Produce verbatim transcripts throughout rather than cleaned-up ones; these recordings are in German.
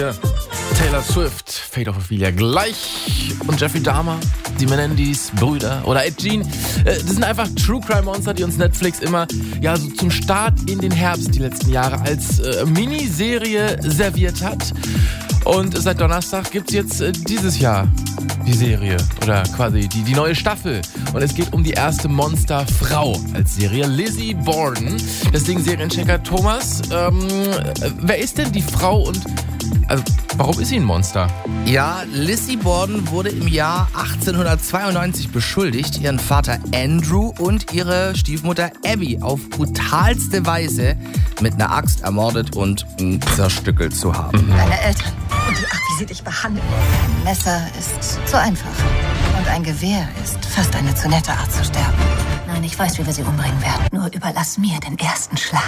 Ja. Taylor Swift, Fate of Ophelia gleich und Jeffrey Dahmer, die Menendez Brüder oder Ed Gein. Äh, das sind einfach True Crime Monster, die uns Netflix immer ja so zum Start in den Herbst die letzten Jahre als äh, Miniserie serviert hat. Und seit Donnerstag gibt es jetzt äh, dieses Jahr die Serie oder quasi die, die neue Staffel. Und es geht um die erste Monsterfrau als Serie, Lizzie Borden. Deswegen Serienchecker Thomas. Ähm, äh, wer ist denn die Frau und also, warum ist sie ein Monster? Ja, Lizzie Borden wurde im Jahr achtzehnhundertzweiundneunzig beschuldigt, ihren Vater Andrew und ihre Stiefmutter Abby auf brutalste Weise mit einer Axt ermordet und zerstückelt zu haben. Deine Eltern und die Art, wie sie dich behandeln. Ein Messer ist zu einfach. Und ein Gewehr ist fast eine zu nette Art zu sterben. Nein, ich weiß, wie wir sie umbringen werden. Nur überlass mir den ersten Schlag.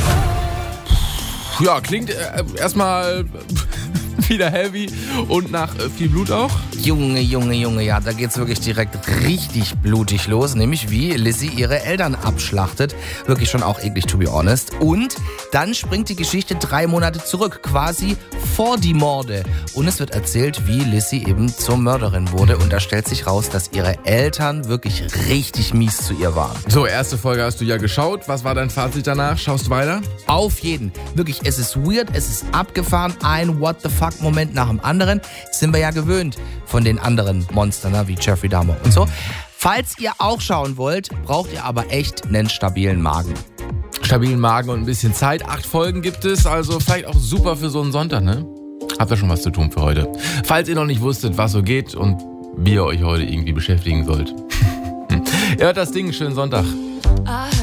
Ja, klingt äh, erstmal wieder heavy und nach äh, viel Blut auch. Junge, Junge, Junge, ja, da geht's wirklich direkt richtig blutig los, nämlich wie Lizzie ihre Eltern abschlachtet. Wirklich schon auch eklig, to be honest. Und dann springt die Geschichte drei Monate zurück, quasi vor die Morde. Und es wird erzählt, wie Lizzie eben zur Mörderin wurde. Und da stellt sich raus, dass ihre Eltern wirklich richtig mies zu ihr waren. So, erste Folge hast du ja geschaut. Was war dein Fazit danach? Schaust du weiter? Auf jeden. Wirklich, es ist weird, es ist abgefahren. Ein What-the-fuck-Moment nach dem anderen. Das sind wir ja gewöhnt von den anderen Monstern, ne, wie Jeffrey Dahmer und so. Falls ihr auch schauen wollt, braucht ihr aber echt einen stabilen Magen. Stabilen Magen und ein bisschen Zeit. Acht Folgen gibt es, also vielleicht auch super für so einen Sonntag, ne? Habt ihr schon was zu tun für heute. Falls ihr noch nicht wusstet, was so geht und wie ihr euch heute irgendwie beschäftigen sollt. Ihr hört das Ding, schönen Sonntag.